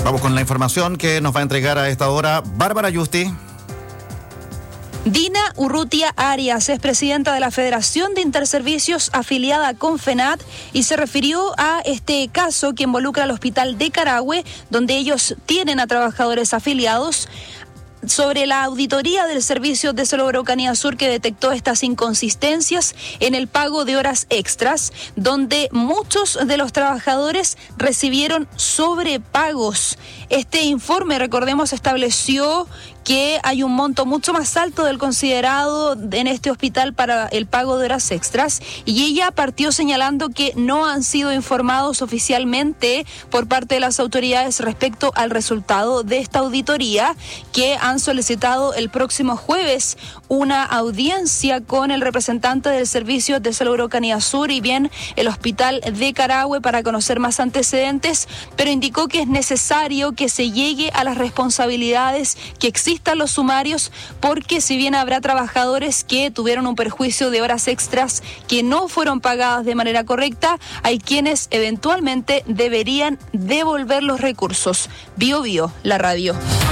Vamos con la información que nos va a entregar a esta hora Bárbara Yusti. Dina Urrutia Arias es presidenta de la Federación de Interservicios afiliada a Confenat y se refirió a este caso que involucra al Hospital de Carahue, donde ellos tienen a trabajadores afiliados, sobre la auditoría del Servicio de Salud Araucanía Sur que detectó estas inconsistencias en el pago de horas extras, donde muchos de los trabajadores recibieron sobrepagos. Este informe, recordemos, estableció que hay un monto mucho más alto del considerado en este hospital para el pago de horas extras, y ella partió señalando que no han sido informados oficialmente por parte de las autoridades respecto al resultado de esta auditoría, que han solicitado el próximo jueves una audiencia con el representante del Servicio de Salud Araucanía Sur y bien el Hospital de Carahue para conocer más antecedentes, pero indicó que es necesario que se llegue a las responsabilidades que existen los sumarios, porque si bien habrá trabajadores que tuvieron un perjuicio de horas extras que no fueron pagadas de manera correcta, hay quienes eventualmente deberían devolver los recursos. Bio, la radio.